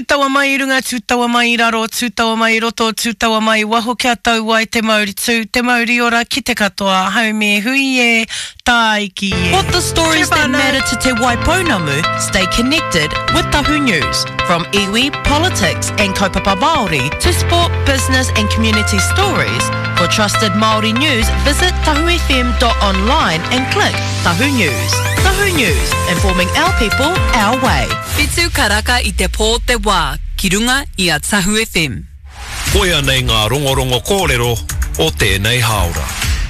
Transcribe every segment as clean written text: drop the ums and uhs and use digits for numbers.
Tūtawa mai runga, tūtawa mai raro, tūtawa mai roto, tūtawa mai waho kia tau wai te mauri tū, te mauri ora ki te katoa, haume hui e, taiki e. What the stories that matter to Te Waipounamu? Stay connected with Tahu News. From iwi, politics and kaupapa Māori to sport, business and community stories. For trusted Māori news, visit tahufm.online and click Tahu News. Tahu News, informing our people, our way. Whitu karaka I te pō te wā, ki runga I a Tahu FM. Koia nei ngā rongorongo kōrero o tēnei haora.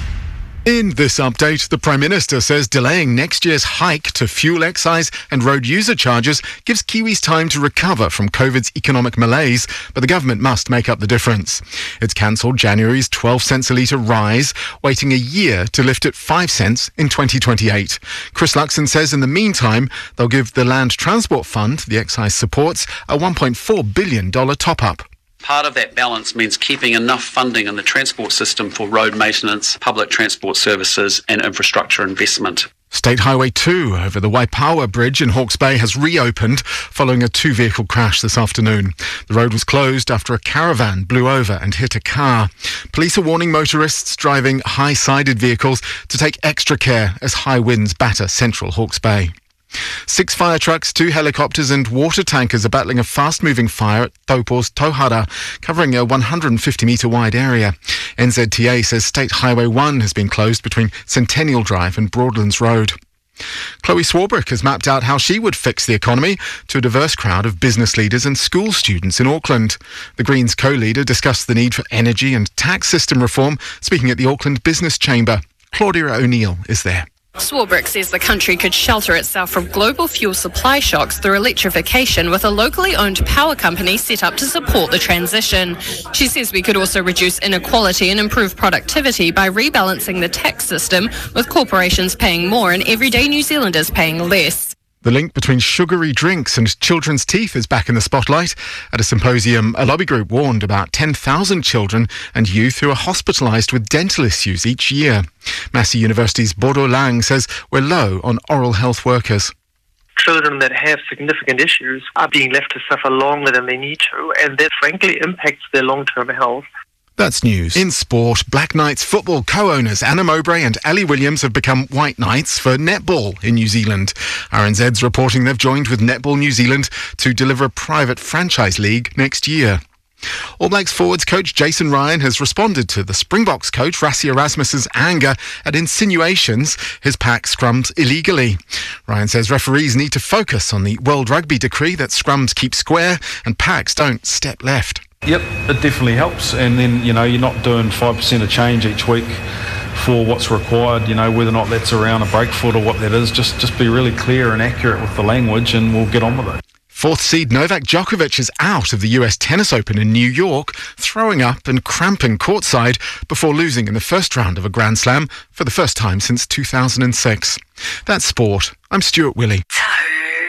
In this update, the Prime Minister says delaying next year's hike to fuel excise and road user charges gives Kiwis time to recover from COVID's economic malaise, but the government must make up the difference. It's cancelled January's 12 cents a litre rise, waiting a year to lift it 5 cents in 2028. Chris Luxon says in the meantime, they'll give the Land Transport Fund, the excise supports, a $1.4 billion top-up. Part of that balance means keeping enough funding in the transport system for road maintenance, public transport services and infrastructure investment. State Highway 2 over the Waipawa Bridge in Hawke's Bay has reopened following a two-vehicle crash this afternoon. The road was closed after a caravan blew over and hit a car. Police are warning motorists driving high-sided vehicles to take extra care as high winds batter central Hawke's Bay. 6 fire trucks, 2 helicopters and water tankers are battling a fast-moving fire at Taupo's Tauhara, covering a 150-metre wide area. NZTA says State Highway 1 has been closed between Centennial Drive and Broadlands Road. Chloe Swarbrick has mapped out how she would fix the economy to a diverse crowd of business leaders and school students in Auckland. The Greens co-leader discussed the need for energy and tax system reform, speaking at the Auckland Business Chamber. Claudia O'Neill is there. Swarbrick says the country could shelter itself from global fuel supply shocks through electrification with a locally owned power company set up to support the transition. She says we could also reduce inequality and improve productivity by rebalancing the tax system, with corporations paying more and everyday New Zealanders paying less. The link between sugary drinks and children's teeth is back in the spotlight. At a symposium, a lobby group warned about 10,000 children and youth who are hospitalised with dental issues each year. Massey University's Bodo Lang says we're low on oral health workers. Children that have significant issues are being left to suffer longer than they need to, and that frankly impacts their long-term health. That's news. In sport, Black Knights football co-owners Anna Mowbray and Ali Williams have become White Knights for netball in New Zealand. RNZ's reporting they've joined with Netball New Zealand to deliver a private franchise league next year. All Blacks forwards coach Jason Ryan has responded to the Springboks coach Rassie Erasmus's anger at insinuations his pack scrummed illegally. Ryan says referees need to focus on the World Rugby decree that scrums keep square and packs don't step left. Yep, it definitely helps, and then, you're not doing 5% of change each week for what's required, whether or not that's around a breakfoot or what that is. Just be really clear and accurate with the language and we'll get on with it. 4th seed Novak Djokovic is out of the US Tennis Open in New York, throwing up and cramping courtside before losing in the first round of a Grand Slam for the first time since 2006. That's sport. I'm Stuart Willey.